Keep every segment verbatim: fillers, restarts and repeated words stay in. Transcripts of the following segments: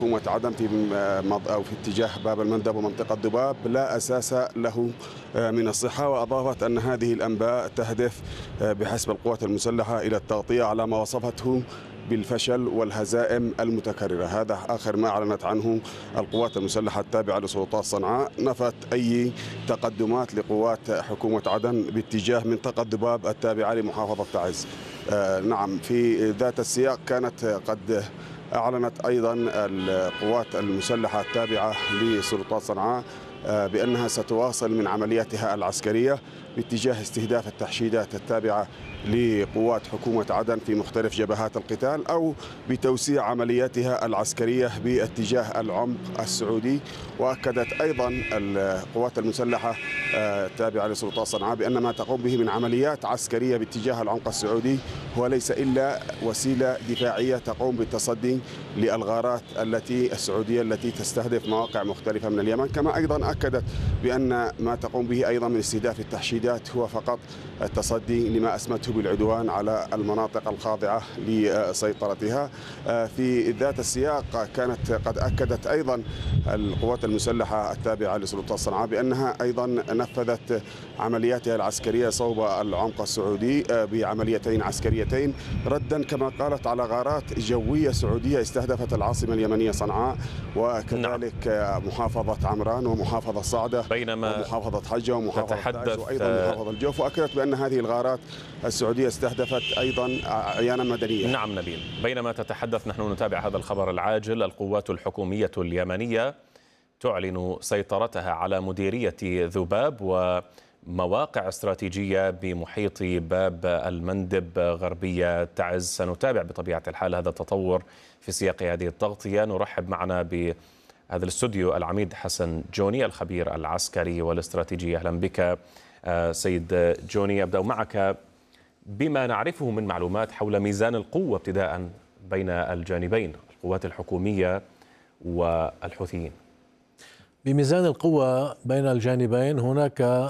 حكومة عدن في أو في اتجاه باب المندب ومنطقة ذباب لا أساس له من الصحة، وأضافت أن هذه الأنباء تهدف بحسب القوات المسلحة إلى التغطية على ما وصفته بالفشل والهزائم المتكررة. هذا آخر ما أعلنت عنه القوات المسلحة التابعة لسلطات صنعاء. نفت أي تقدمات لقوات حكومة عدن باتجاه منطقة ذباب التابعة لمحافظة تعز. آه نعم، في ذات السياق كانت قد أعلنت أيضا القوات المسلحة التابعة لسلطات صنعاء بأنها ستواصل من عملياتها العسكرية باتجاه استهداف التحشيدات التابعة لقوات حكومة عدن في مختلف جبهات القتال، أو بتوسيع عملياتها العسكرية باتجاه العمق السعودي. وأكدت أيضا القوات المسلحة التابعة لسلطات صنعاء بأن ما تقوم به من عمليات عسكرية باتجاه العمق السعودي هو ليس إلا وسيلة دفاعية تقوم بالتصدي للغارات التي السعودية التي تستهدف مواقع مختلفة من اليمن. كما أيضا أكدت بأن ما تقوم به أيضا من استهداف التحشيدات هو فقط التصدي لما أسمته بالعدوان على المناطق الخاضعة لسيطرتها. في ذات السياق كانت قد أكدت أيضا القوات المسلحة التابعة لسلطات صنعاء بأنها أيضا نفذت عملياتها العسكرية صوب العمق السعودي بعمليتين عسكريتين ردا كما قالت على غارات جوية سعودية استهدفت العاصمة اليمنية صنعاء، وكذلك نعم. محافظة عمران ومحافظة صعدة بينما ومحافظة حجة ومحافظة تعز وأيضا محافظة الجوف. وأكدت بأن هذه الغارات السعودية استهدفت أيضا عيانا مدنية. نعم نبيل، بينما تتحدث نحن نتابع هذا الخبر العاجل. القوات الحكومية اليمنية تعلن سيطرتها على مديرية ذباب ومواقع استراتيجية بمحيط باب المندب غربية تعز. سنتابع بطبيعة الحال هذا التطور في سياق هذه التغطية. نرحب معنا بهذا الاستوديو العميد حسن جوني الخبير العسكري والاستراتيجي. أهلا بك سيد جوني. أبدأ معك بما نعرفه من معلومات حول ميزان القوة ابتداء بين الجانبين، القوات الحكومية والحوثيين. بميزان القوة بين الجانبين هناك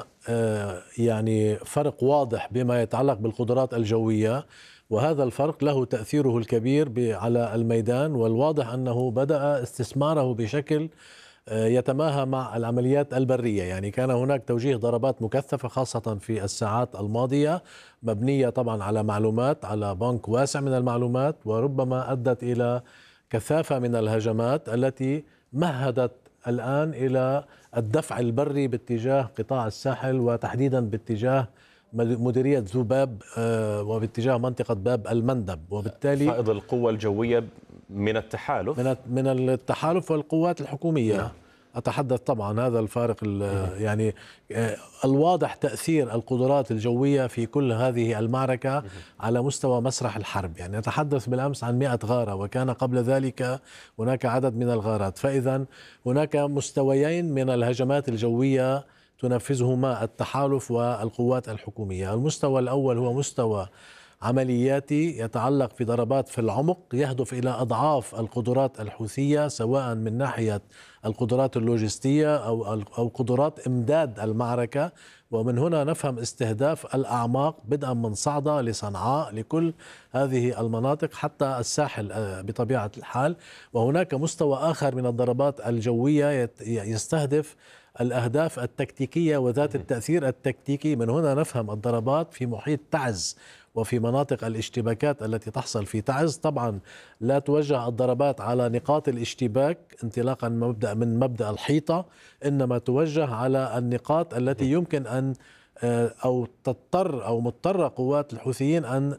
يعني فرق واضح بما يتعلق بالقدرات الجوية، وهذا الفرق له تأثيره الكبير على الميدان، والواضح أنه بدأ استثماره بشكل يتماهى مع العمليات البرية. يعني كان هناك توجيه ضربات مكثفة خاصة في الساعات الماضية، مبنية طبعا على معلومات، على بنك واسع من المعلومات، وربما أدت إلى كثافة من الهجمات التي مهدت الآن إلى الدفع البري باتجاه قطاع الساحل، وتحديدا باتجاه مديرية ذباب وباتجاه منطقة باب المندب. وبالتالي فائض القوة الجوية من التحالف من من التحالف والقوات الحكومية. نعم. أتحدث طبعا هذا الفارق يعني الواضح تأثير القدرات الجوية في كل هذه المعركة على مستوى مسرح الحرب. يعني نتحدث بالأمس عن مئة غارة، وكان قبل ذلك هناك عدد من الغارات. فإذا هناك مستويين من الهجمات الجوية تنفذهما التحالف والقوات الحكومية. المستوى الأول هو مستوى عملياتي يتعلق في ضربات في العمق يهدف إلى أضعاف القدرات الحوثية، سواء من ناحية القدرات اللوجستية أو أو قدرات إمداد المعركة. ومن هنا نفهم استهداف الأعماق بدءا من صعدة لصنعاء لكل هذه المناطق حتى الساحل بطبيعة الحال. وهناك مستوى آخر من الضربات الجوية يستهدف الأهداف التكتيكية وذات التأثير التكتيكي. من هنا نفهم الضربات في محيط تعز وفي مناطق الاشتباكات التي تحصل في تعز. طبعا لا توجه الضربات على نقاط الاشتباك انطلاقا مبدأ من مبدأ الحيطة، إنما توجه على النقاط التي يمكن أن أو تضطر أو مضطرة قوات الحوثيين أن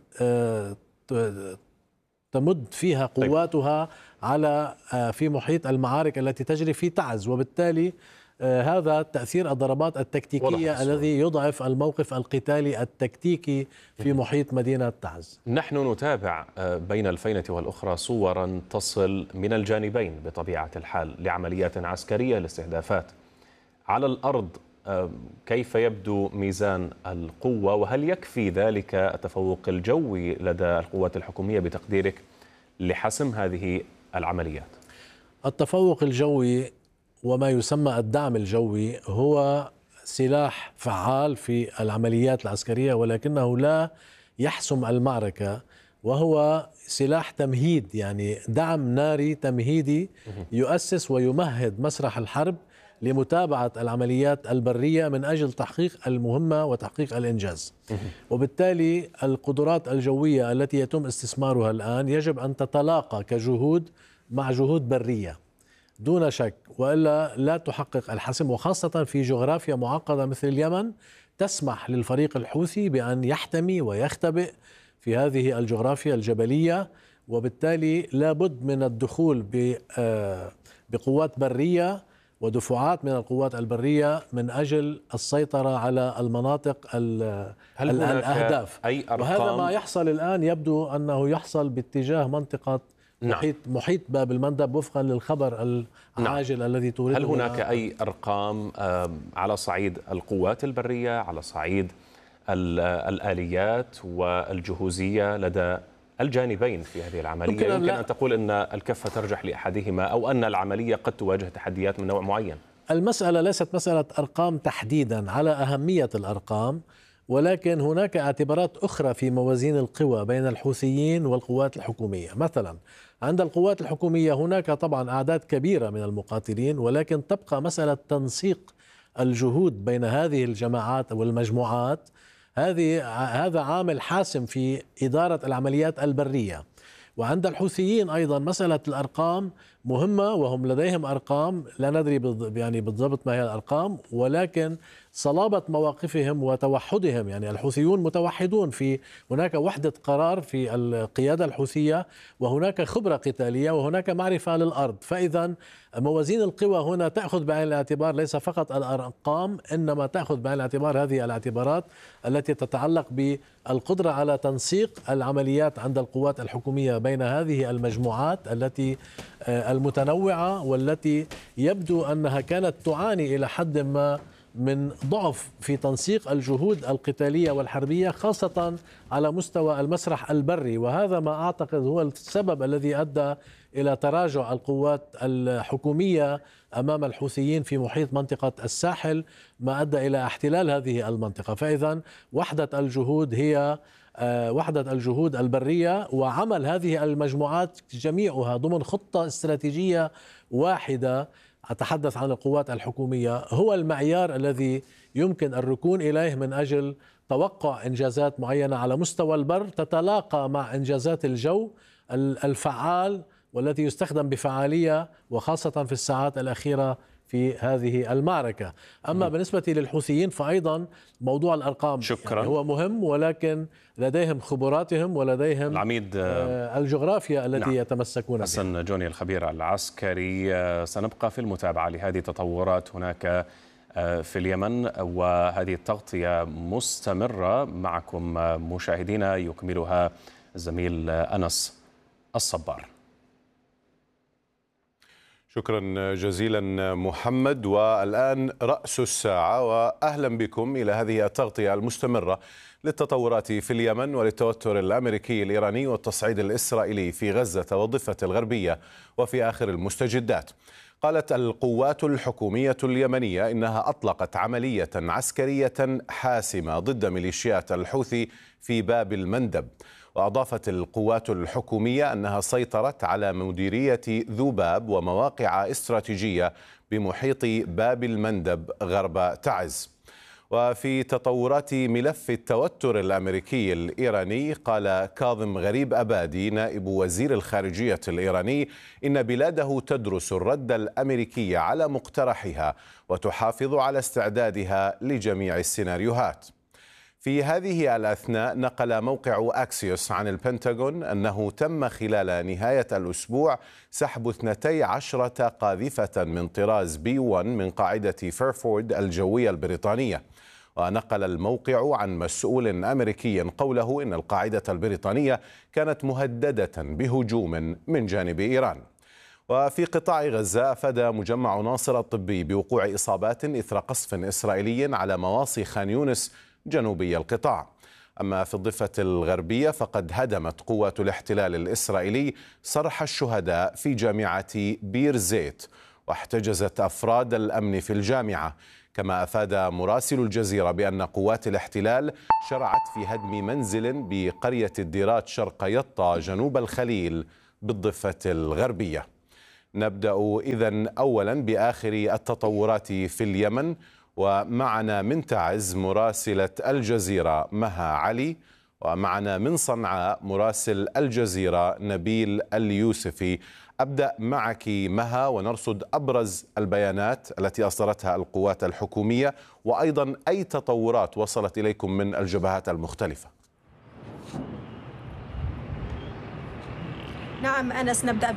تمد فيها قواتها على في محيط المعارك التي تجري في تعز. وبالتالي هذا تأثير الضربات التكتيكية الذي يضعف الموقف القتالي التكتيكي في محيط مدينة تعز. نحن نتابع بين الفينة والأخرى صورا تصل من الجانبين بطبيعة الحال لعمليات عسكرية لاستهدافات على الأرض. كيف يبدو ميزان القوة، وهل يكفي ذلك التفوق الجوي لدى القوات الحكومية بتقديرك لحسم هذه العمليات؟ التفوق الجوي وما يسمى الدعم الجوي هو سلاح فعال في العمليات العسكرية، ولكنه لا يحسم المعركة وهو سلاح تمهيد، يعني دعم ناري تمهيدي يؤسس ويمهد مسرح الحرب لمتابعة العمليات البرية من أجل تحقيق المهمة وتحقيق الإنجاز. وبالتالي القدرات الجوية التي يتم استثمارها الآن يجب أن تتلاقى كجهود مع جهود برية دون شك، وإلا لا تحقق الحسم، وخاصة في جغرافيا معقدة مثل اليمن تسمح للفريق الحوثي بأن يحتمي ويختبئ في هذه الجغرافيا الجبلية. وبالتالي لابد من الدخول بقوات برية ودفعات من القوات البرية من أجل السيطرة على المناطق الأهداف. أي أرقام؟ وهذا ما يحصل الآن، يبدو أنه يحصل باتجاه منطقة محيط, نعم. محيط باب المندب وفقا للخبر العاجل نعم. الذي تورده. هل هناك أي أرقام على صعيد القوات البرية، على صعيد الآليات والجهوزية لدى الجانبين في هذه العملية؟ يمكن, يمكن أن تقول أن الكفة ترجح لأحدهما أو أن العملية قد تواجه تحديات من نوع معين؟ المسألة ليست مسألة أرقام تحديدا على أهمية الأرقام، ولكن هناك اعتبارات أخرى في موازين القوى بين الحوثيين والقوات الحكومية. مثلا عند القوات الحكومية هناك طبعا أعداد كبيرة من المقاتلين، ولكن تبقى مسألة تنسيق الجهود بين هذه الجماعات والمجموعات. هذه هذا عامل حاسم في إدارة العمليات البرية. وعند الحوثيين أيضا مسألة الأرقام مهمة، وهم لديهم أرقام لا ندري يعني بالضبط ما هي الأرقام، ولكن صلابة مواقفهم وتوحدهم، يعني الحوثيون متوحدون، في هناك وحدة قرار في القيادة الحوثية، وهناك خبرة قتالية، وهناك معرفة للأرض. فإذا موازين القوى هنا تأخذ بعين الاعتبار ليس فقط الأرقام، إنما تأخذ بعين الاعتبار هذه الاعتبارات التي تتعلق بالقدرة على تنسيق العمليات عند القوات الحكومية بين هذه المجموعات التي المتنوعة، والتي يبدو أنها كانت تعاني إلى حد ما من ضعف في تنسيق الجهود القتالية والحربية، خاصة على مستوى المسرح البري. وهذا ما أعتقد هو السبب الذي أدى إلى تراجع القوات الحكومية أمام الحوثيين في محيط منطقة الساحل، ما أدى إلى احتلال هذه المنطقة. فإذا وحدة الجهود هي وحدة الجهود البرية، وعمل هذه المجموعات جميعها ضمن خطة استراتيجية واحدة، أتحدث عن القوات الحكومية، هو المعيار الذي يمكن الركون إليه من أجل توقع إنجازات معينة على مستوى البر تتلاقى مع إنجازات الجو الفعال والذي يستخدم بفعالية، وخاصة في الساعات الأخيرة في هذه المعركة. أما بالنسبة للحوثيين فأيضا موضوع الأرقام شكرا. يعني هو مهم، ولكن لديهم خبراتهم ولديهم العميد الجغرافيا التي نعم. يتمسكون بها. حسن جوني الخبير العسكري، سنبقى في المتابعة لهذه التطورات هناك في اليمن، وهذه التغطية مستمرة معكم مشاهدينا، يكملها الزميل أنس الصبار. شكرا جزيلا محمد. والآن رأس الساعة، وأهلا بكم إلى هذه التغطية المستمرة للتطورات في اليمن وللتوتر الأمريكي الإيراني والتصعيد الإسرائيلي في غزة والضفة الغربية وفي آخر المستجدات. قالت القوات الحكومية اليمنية إنها أطلقت عملية عسكرية حاسمة ضد ميليشيات الحوثي في باب المندب. وأضافت القوات الحكومية أنها سيطرت على مديرية ذوباب ومواقع استراتيجية بمحيط باب المندب غرب تعز. وفي تطورات ملف التوتر الأمريكي الإيراني، قال كاظم غريب أبادي نائب وزير الخارجية الإيراني إن بلاده تدرس الرد الأمريكي على مقترحها وتحافظ على استعدادها لجميع السيناريوهات. في هذه الأثناء نقل موقع أكسيوس عن البنتاغون أنه تم خلال نهاية الأسبوع سحب اثنتي عشرة قاذفة من طراز بي واحد من قاعدة فيرفورد الجوية البريطانية. ونقل الموقع عن مسؤول أمريكي قوله إن القاعدة البريطانية كانت مهددة بهجوم من جانب إيران. وفي قطاع غزة أفاد مجمع ناصر الطبي بوقوع إصابات إثر قصف إسرائيلي على مواصي خان يونس جنوبي القطاع. أما في الضفة الغربية فقد هدمت قوات الاحتلال الإسرائيلي صرح الشهداء في جامعة بير زيت، واحتجزت أفراد الأمن في الجامعة. كما أفاد مراسل الجزيرة بأن قوات الاحتلال شرعت في هدم منزل بقرية الديرات شرق يطا جنوب الخليل بالضفة الغربية. نبدأ إذن أولا بآخر التطورات في اليمن، ومعنا من تعز مراسلة الجزيرة مها علي، ومعنا من صنعاء مراسل الجزيرة نبيل اليوسفي. أبدأ معك مها ونرصد أبرز البيانات التي أصدرتها القوات الحكومية، وأيضا أي تطورات وصلت إليكم من الجبهات المختلفة. نعم أنس، نبدأ